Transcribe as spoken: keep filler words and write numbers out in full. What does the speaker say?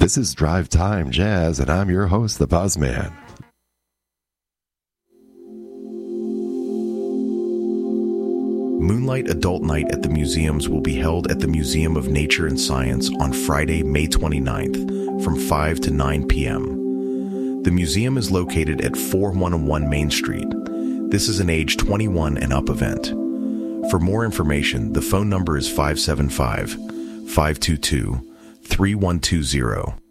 This is Drive Time Jazz, and I'm your host, the Buzzman. Moonlight Adult Night at the Museums will be held at the Museum of Nature and Science on Friday, May twenty-ninth from five to nine p.m. The museum is located at four one one Main Street. This is an age twenty-one and up event. For more information, the phone number is five seven five, five two two, three one two zero.